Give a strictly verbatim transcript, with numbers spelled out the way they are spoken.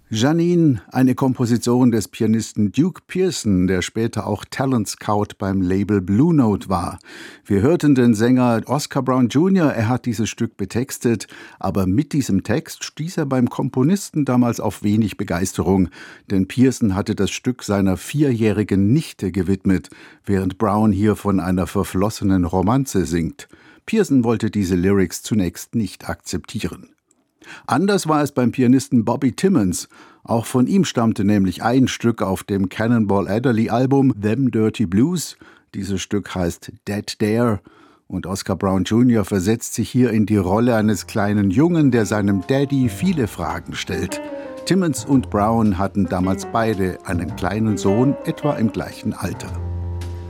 Janine, eine Komposition des Pianisten Duke Pearson, der später auch Talent Scout beim Label Blue Note war. Wir hörten den Sänger Oscar Brown Junior, er hat dieses Stück betextet, aber mit diesem Text stieß er beim Komponisten damals auf wenig Begeisterung, denn Pearson hatte das Stück seiner vierjährigen Nichte gewidmet, während Brown hier von einer verflossenen Romanze singt. Pearson wollte diese Lyrics zunächst nicht akzeptieren. Anders war es beim Pianisten Bobby Timmons. Auch von ihm stammte nämlich ein Stück auf dem Cannonball Adderley-Album Them Dirty Blues. Dieses Stück heißt Dead Dare. Und Oscar Brown Junior versetzt sich hier in die Rolle eines kleinen Jungen, der seinem Daddy viele Fragen stellt. Timmons und Brown hatten damals beide einen kleinen Sohn, etwa im gleichen Alter.